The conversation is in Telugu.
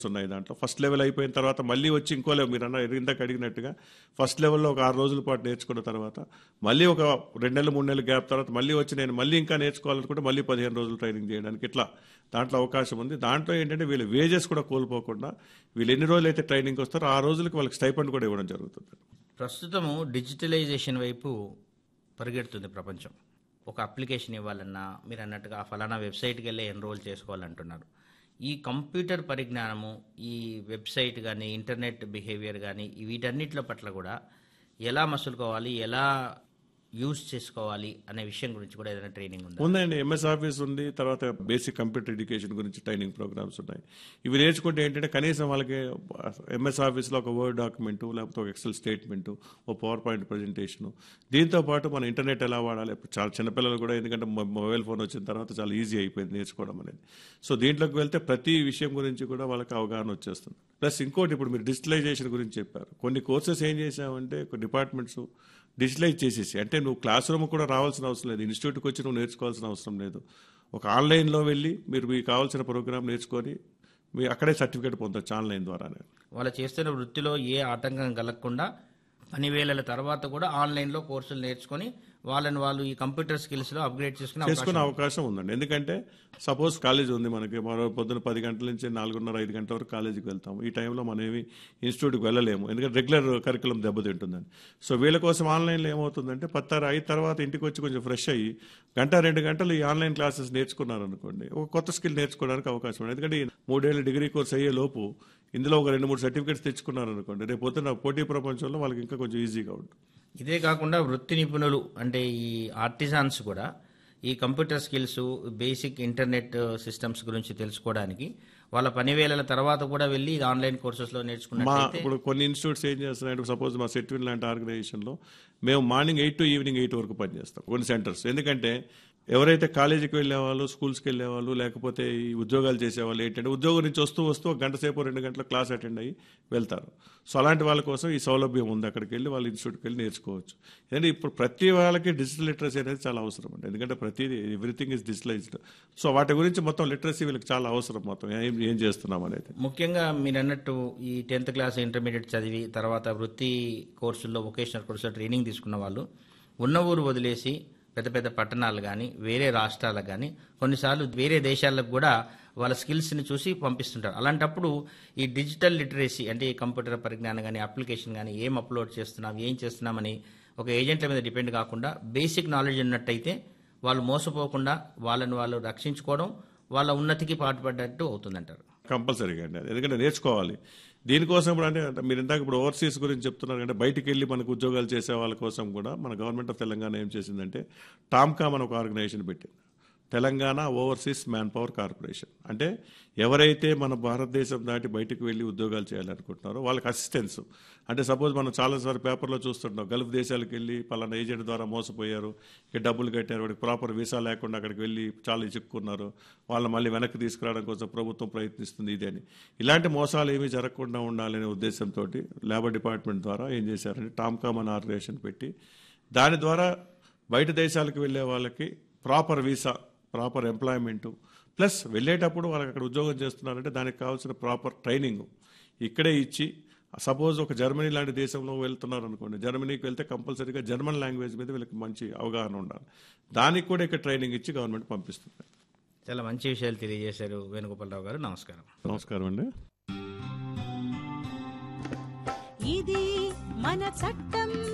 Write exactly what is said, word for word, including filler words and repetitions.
ఉన్నాయి దాంట్లో. ఫస్ట్ లెవెల్ అయిపోయిన తర్వాత మళ్ళీ వచ్చి ఇంకో లెవెల్ మీరు అన్న ఇందాక అడిగినట్టుగా ఫస్ట్ లెవెల్లో ఒక ఆరు రోజుల పాటు నేర్చుకున్న తర్వాత మళ్ళీ ఒక రెండు నెలలు మూడు నెలలు గ్యాప్ తర్వాత మళ్ళీ వచ్చి నేను మళ్ళీ ఇంకా నేర్చుకోవాలనుకుంటే మళ్ళీ పదిహేను రోజులు ట్రైనింగ్ చేయడానికి ఇట్లా దాంట్లో అవకాశం ఉంది. దాంట్లో ఏంటంటే వీళ్ళ వేజెస్ కూడా కోల్పోకుండా వీళ్ళు ఎన్ని రోజులు అయితే ట్రైనింగ్ వస్తారో ఆ రోజులకి వాళ్ళకి స్టైపెండ్ కూడా ఇవ్వడం జరుగుతుంది. ప్రస్తుతము డిజిటలైజేషన్ వైపు పరిగెడుతుంది ప్రపంచం. ఒక అప్లికేషన్ ఇవ్వాలన్నా మీరు అన్నట్టుగా ఆ ఫలానా వెబ్సైట్కి వెళ్ళి ఎన్రోల్ చేసుకోవాలంటున్నారు. ఈ కంప్యూటర్ పరిజ్ఞానము, ఈ వెబ్సైట్ కానీ ఇంటర్నెట్ బిహేవియర్ కానీ వీటన్నిటిల పట్ల కూడా ఎలా మసులుకోవాలి, ఎలా యూజ్ చేసుకోవాలి అనే విషయం గురించి కూడా ఏదైనా ట్రైనింగ్ ఉందా? ఉందండి. ఎంఎస్ ఆఫీస్ ఉంది, తర్వాత బేసిక్ కంప్యూటర్ ఎడ్యుకేషన్ గురించి ట్రైనింగ్ ప్రోగ్రామ్స్ ఉన్నాయి. ఇవి నేర్చుకుంటే ఏంటంటే కనీసం వాళ్ళకి ఎంఎస్ ఆఫీస్లో ఒక వర్డ్ డాక్యుమెంటు లేకపోతే ఒక ఎక్సెల్ స్టేట్మెంటు, ఒక పవర్ పాయింట్ ప్రజెంటేషను, దీంతో పాటు మన ఇంటర్నెట్ ఎలా వాడాలి. చాలా చిన్నపిల్లలు కూడా ఎందుకంటే మొబైల్ ఫోన్ వచ్చిన తర్వాత చాలా ఈజీ అయిపోయింది నేర్చుకోవడం అనేది. సో దీంట్లోకి వెళ్తే ప్రతి విషయం గురించి కూడా వాళ్ళకి అవగాహన వచ్చేస్తుంది. ప్లస్ ఇంకోటి ఇప్పుడు మీరు డిజిటలైజేషన్ గురించి చెప్పారు. కొన్ని కోర్సెస్ ఏం చేసామంటే కొన్ని డిపార్ట్మెంట్స్ డిజిటలైజ్ చేసేసి, అంటే నువ్వు క్లాస్ రూమ్ కూడా రావాల్సిన అవసరం లేదు, ఇన్స్టిట్యూట్కి వచ్చి నువ్వు నేర్చుకోవాల్సిన అవసరం లేదు. ఒక ఆన్లైన్లో వెళ్ళి మీరు మీకు కావాల్సిన ప్రోగ్రామ్ నేర్చుకొని మీ అక్కడే సర్టిఫికేట్ పొందొచ్చు ఆన్లైన్ ద్వారానే. వాళ్ళు చేస్తున్న వృత్తిలో ఏ ఆటంకం కలగకుండా పని వేళల తర్వాత కూడా ఆన్లైన్లో కోర్సులు నేర్చుకొని వాళ్ళని వాళ్ళు ఈ కంప్యూటర్ స్కిల్స్లో అప్గ్రేడ్ చేసుకునే చేసుకునే అవకాశం ఉందండి. ఎందుకంటే సపోజ్ కాలేజ్ ఉంది మనకి, మరో పొద్దున పది గంటల నుంచి నాలుగున్నర ఐదు గంటల వరకు కాలేజీకి వెళ్తాం. ఈ టైంలో మనం ఏమి ఇన్స్టిట్యూట్కి వెళ్ళలేము, ఎందుకంటే రెగ్యులర్ కరికులం దెబ్బతింటుందని. సో వీళ్ళ కోసం ఆన్లైన్లో ఏమవుతుందంటే పత్తారు అయిన తర్వాత ఇంటికి వచ్చి కొంచెం ఫ్రెష్ అయ్యి గంట రెండు గంటలు ఈ ఆన్లైన్ క్లాసెస్ నేర్చుకున్నారనుకోండి, ఒక కొత్త స్కిల్ నేర్చుకోవడానికి అవకాశం ఉంది. ఎందుకంటే మూడేళ్ళు డిగ్రీ కోర్స్ అయ్యే లోపు ఇందులో ఒక రెండు మూడు సర్టిఫికేట్స్ తెచ్చుకున్నారనుకోండి, రేపు పొద్దున పోటీ ప్రపంచంలో వాళ్ళకి ఇంకా కొంచెం ఈజీగా ఉంటుంది. ఇదే కాకుండా వృత్తి నిపుణులు అంటే ఈ ఆర్టిజాన్స్ కూడా ఈ computer skills, basic internet systems గురించి తెలుసుకోవడానికి వాళ్ళ పని వేళల తర్వాత కూడా వెళ్ళి ఆన్లైన్ కోర్సెస్లో నేర్చుకున్నట్లయితే ఇప్పుడు కొన్ని ఇన్స్టిట్యూట్స్ ఏం చేస్తున్నాయంటే సపోజ్ మా సెట్విన్ లాంటి ఆర్గనైజేషన్లో మేము morning eight to evening eight వరకు పనిచేస్తాం కొన్ని సెంటర్స్. ఎందుకంటే ఎవరైతే కాలేజీకి వెళ్ళేవాళ్ళు, స్కూల్స్కి వెళ్ళేవాళ్ళు, లేకపోతే ఈ ఉద్యోగాలు చేసేవాళ్ళు ఏంటంటే ఉద్యోగం నుంచి వస్తూ వస్తూ ఒక గంట సేపు రెండు గంటల క్లాస్ అటెండ్ అయ్యి వెళ్తారు. సో అలాంటి వాళ్ళ కోసం ఈ సౌలభ్యం ఉంది, అక్కడికి వెళ్ళి వాళ్ళు ఇన్స్టిట్యూట్కి వెళ్ళి నేర్చుకోవచ్చు. ఎందుకంటే ఇప్పుడు ప్రతి వాళ్ళకి డిజిటల్ లిటరసీ అనేది చాలా అవసరం అండి. ఎందుకంటే ప్రతిదీ ఎవ్రీథింగ్ ఈజ్ డిజిటలైజ్డ్. సో వాటి గురించి మొత్తం లిటరసీ వీళ్ళకి చాలా అవసరం. మొత్తం ఏం ఏం చేస్తున్నాం అనేది ముఖ్యంగా మీరు అన్నట్టు ఈ టెన్త్ క్లాస్ ఇంటర్మీడియట్ చదివి తర్వాత వృత్తి కోర్సుల్లో వొకేషనల్ కోర్సులో ట్రైనింగ్ తీసుకున్న వాళ్ళు ఉన్న ఊరు వదిలేసి పెద్ద పెద్ద పట్టణాలు కానీ వేరే రాష్ట్రాలకు కానీ కొన్నిసార్లు వేరే దేశాలకు కూడా వాళ్ళ స్కిల్స్ని చూసి పంపిస్తుంటారు. అలాంటప్పుడు ఈ డిజిటల్ లిటరసీ అంటే ఈ కంప్యూటర్ పరిజ్ఞానం కానీ అప్లికేషన్ కానీ ఏం అప్లోడ్ చేస్తున్నాం, ఏం చేస్తున్నామని ఒక ఏజెంట్ల మీద డిపెండ్ కాకుండా బేసిక్ నాలెడ్జ్ ఉన్నట్టయితే వాళ్ళు మోసపోకుండా వాళ్ళని వాళ్ళు రక్షించుకోవడం, వాళ్ళ ఉన్నతికి పాటుపడ్డట్టు అవుతుందంటారు. కంపల్సరీగా అండి అది, ఎందుకంటే నేర్చుకోవాలి. దీనికోసం ఇప్పుడు అంటే మీరు ఇందాక ఇప్పుడు ఓవర్సీస్ గురించి చెప్తున్నారు అంటే బయటికి వెళ్ళి మనకు ఉద్యోగాలు చేసే వాళ్ళ కోసం కూడా మన గవర్నమెంట్ ఆఫ్ తెలంగాణ ఏం చేసిందంటే టామ్కామ్ అని ఒక ఆర్గనైజేషన్ పెట్టింది, Telangana overseas man power corporation. అంటే ఎవరైతే మన భారతదేశం దాటి బయటకు వెళ్ళి ఉద్యోగాలు చేయాలనుకుంటున్నారో వాళ్ళకి అసిస్టెన్స్. అంటే సపోజ్ మనం చాలాసార్లు పేపర్లో చూస్తుంటాం గల్ఫ్ దేశాలకు వెళ్ళి పలానా ఏజెంట్ ద్వారా మోసపోయారు, ఇక డబ్బులు కట్టారు, వాడికి ప్రాపర్ వీసా లేకుండా అక్కడికి వెళ్ళి చాలా చిక్కుకున్నారు, వాళ్ళని మళ్ళీ వెనక్కి తీసుకురావడం కోసం ప్రభుత్వం ప్రయత్నిస్తుంది ఇది అని. ఇలాంటి మోసాలు ఏమీ జరగకుండా ఉండాలనే ఉద్దేశంతో లేబర్ డిపార్ట్మెంట్ ద్వారా ఏం చేశారంటే టామ్కామ్ అనే ఆర్గనైజేషన్ పెట్టి దాని ద్వారా బయట దేశాలకు వెళ్ళే వాళ్ళకి proper visa, proper employment, plus వెళ్ళేటప్పుడు వాళ్ళకి అక్కడ ఉద్యోగం చేస్తున్నారంటే దానికి కావాల్సిన ప్రాపర్ ట్రైనింగ్ ఇక్కడే ఇచ్చి, సపోజ్ ఒక జర్మనీ లాంటి దేశంలో వెళ్తున్నారు అనుకోండి, జర్మనీకి వెళ్తే కంపల్సరీగా జర్మన్ లాంగ్వేజ్ మీద వీళ్ళకి మంచి అవగాహన ఉండాలి. దానికి కూడా ఇక్కడ ట్రైనింగ్ ఇచ్చి గవర్నమెంట్ పంపిస్తుంది. చాలా మంచి విషయాలు తెలియజేశారు వేణుగోపాలరావు గారు. నమస్కారం. నమస్కారం అండి. ఇది మన చట్టం.